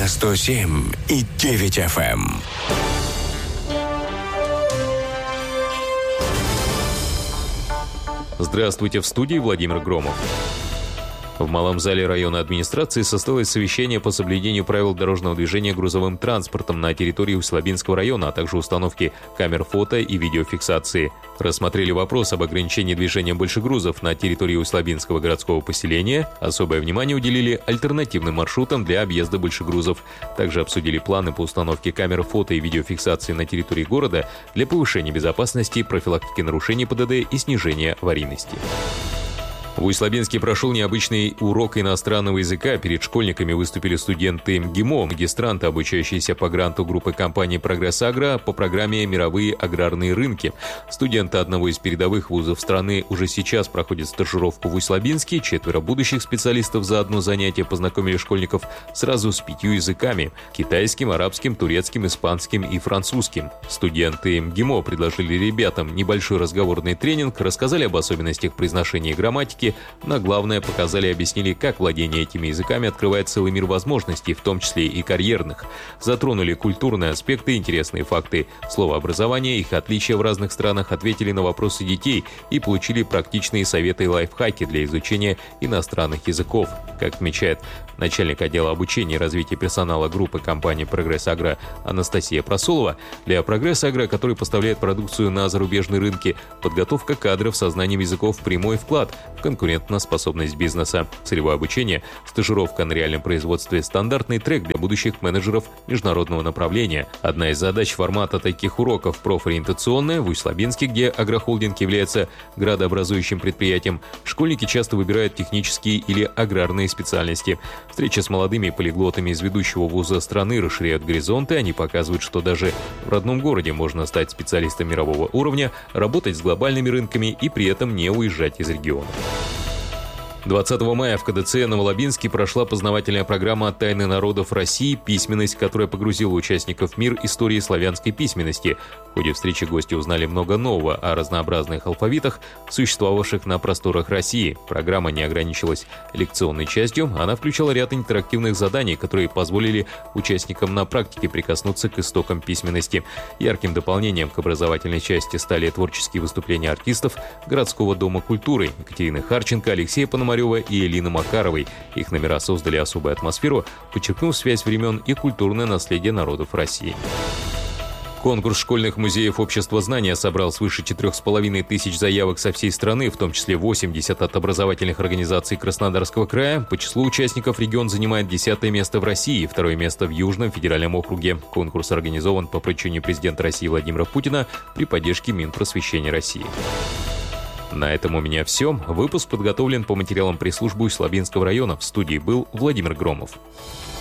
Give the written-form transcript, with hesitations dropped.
на 107,9 FM. Здравствуйте, в студии Владимир Громов. В малом зале районной администрации состоялось совещание по соблюдению правил дорожного движения грузовым транспортом на территории Усть-Лабинского района, а также установки камер фото и видеофиксации. Рассмотрели вопрос об ограничении движения большегрузов на территории Усть-Лабинского городского поселения. Особое внимание уделили альтернативным маршрутам для объезда большегрузов. Также обсудили планы по установке камер фото и видеофиксации на территории города для повышения безопасности, профилактики нарушений ПДД и снижения аварийности. В Усть-Лабинске прошел необычный урок иностранного языка. Перед школьниками выступили студенты МГИМО, магистранты, обучающиеся по гранту группы компании «Прогресс Агро» по программе «Мировые аграрные рынки». Студенты одного из передовых вузов страны уже сейчас проходят стажировку в Усть-Лабинске. 4 будущих специалистов за одно занятие познакомили школьников сразу с 5 языками – китайским, арабским, турецким, испанским и французским. Студенты МГИМО предложили ребятам небольшой разговорный тренинг, рассказали об особенностях произношения и грамматики, но главное показали и объяснили, как владение этими языками открывает целый мир возможностей, в том числе и карьерных. Затронули культурные аспекты, интересные факты словообразования, их отличия в разных странах, ответили на вопросы детей и получили практичные советы и лайфхаки для изучения иностранных языков. Как отмечает начальник отдела обучения и развития персонала группы компании «Прогресс Агро» Анастасия Просолова, для «Прогресс Агро», который поставляет продукцию на зарубежные рынки, подготовка кадров со знанием языков – прямой вклад в конкурентоспособность бизнеса. Целевое обучение, стажировка на реальном производстве – стандартный трек для будущих менеджеров международного направления. Одна из задач формата таких уроков – профориентационная. В Усть-Лабинске, где агрохолдинг является градообразующим предприятием, школьники часто выбирают технические или аграрные специальности. Встреча с молодыми полиглотами из ведущего вуза страны расширяют горизонты. Они показывают, что даже в родном городе можно стать специалистом мирового уровня, работать с глобальными рынками и при этом не уезжать из региона. 20 мая в КДЦ Новолабинске прошла познавательная программа «Тайны народов России. Письменность», которая погрузила участников в мир истории славянской письменности. В ходе встречи гости узнали много нового о разнообразных алфавитах, существовавших на просторах России. Программа не ограничилась лекционной частью, она включала ряд интерактивных заданий, которые позволили участникам на практике прикоснуться к истокам письменности. Ярким дополнением к образовательной части стали творческие выступления артистов городского дома культуры Екатерины Харченко, Алексея Пономарева и Элины Макаровой. Их номера создали особую атмосферу, подчеркнув связь времен и культурное наследие народов России. Конкурс школьных музеев общества знания собрал свыше 4500 заявок со всей страны, в том числе 80 от образовательных организаций Краснодарского края. По числу участников регион занимает 10 место в России, 2 место в Южном федеральном округе. Конкурс организован по поручению президента России Владимира Путина при поддержке Минпросвещения России. На этом у меня все. Выпуск подготовлен по материалам пресс-службы Усть-Лабинского района. В студии был Владимир Громов.